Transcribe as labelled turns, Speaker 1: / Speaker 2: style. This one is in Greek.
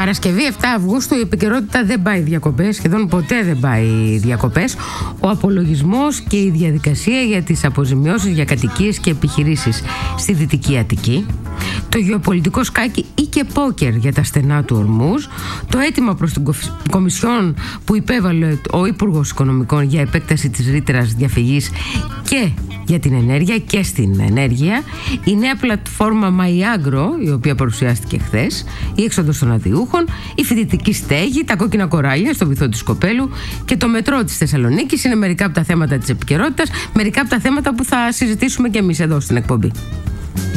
Speaker 1: Παρασκευή 7 Αυγούστου η επικαιρότητα δεν πάει διακοπές, σχεδόν ποτέ δεν πάει διακοπές. Ο απολογισμός και η διαδικασία για τις αποζημιώσεις για κατοικίες και επιχειρήσεις στη Δυτική Αττική. Το γεωπολιτικό σκάκι ή και πόκερ για τα στενά του Ορμούζ. Το αίτημα προς την Κομισιόν που υπέβαλε ο Υπουργός Οικονομικών για επέκταση της ρήτρας διαφυγής και για την ενέργεια και στην ενέργεια. Η νέα πλατφόρμα MyAgro, η οποία παρουσιάστηκε χθες. Η έξοδος των αδειούχων. Η φοιτητική στέγη. Τα κόκκινα κοράλια στο βυθό της Κοπέλου. Και το μετρό της Θεσσαλονίκης είναι μερικά από τα θέματα της επικαιρότητας. Μερικά από τα θέματα που θα συζητήσουμε και εμείς εδώ στην εκπομπή.